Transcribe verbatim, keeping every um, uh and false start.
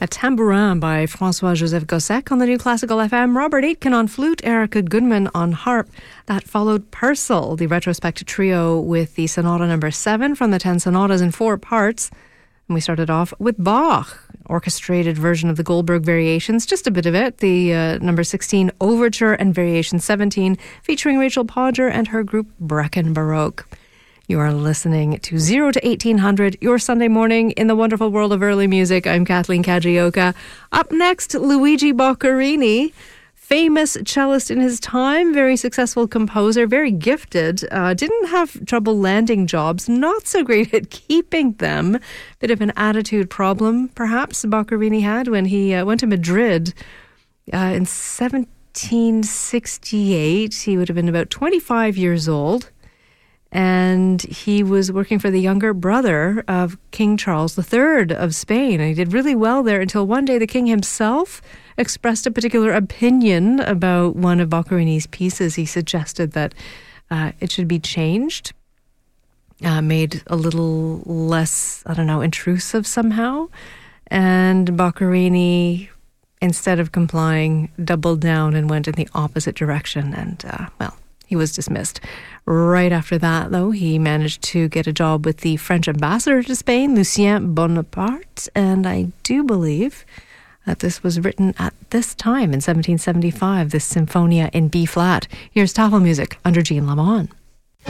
A Tambourin by François-Joseph Gossec on the New Classical F M. Robert Aitken on flute, Erica Goodman on harp. That followed Purcell, the retrospective trio with the Sonata number seven from the ten sonatas in four parts. And we started off with Bach, orchestrated version of the Goldberg Variations, just a bit of it, the uh, number sixteen Overture and Variation seventeen, featuring Rachel Podger and her group Brecken Baroque. You are listening to zero to eighteen hundred, your Sunday morning in the wonderful world of early music. I'm Kathleen Kajioka. Up next, Luigi Boccherini, famous cellist in his time, very successful composer, very gifted, uh, didn't have trouble landing jobs, not so great at keeping them. Bit of an attitude problem, perhaps, Boccherini had when he uh, went to Madrid uh, in seventeen sixty-eight. He would have been about twenty-five years old. And he was working for the younger brother of King Charles the Third of Spain. And he did really well there until one day the king himself expressed a particular opinion about one of Boccherini's pieces. He suggested that uh, it should be changed, uh, made a little less, I don't know, intrusive somehow. And Boccherini, instead of complying, doubled down and went in the opposite direction. And, uh, well, he was dismissed. Right after that, though, he managed to get a job with the French ambassador to Spain, Lucien Bonaparte, and I do believe that this was written at this time in seventeen seventy-five, this Symphonia in B-flat. Here's Tafelmusik under Jean Lamont.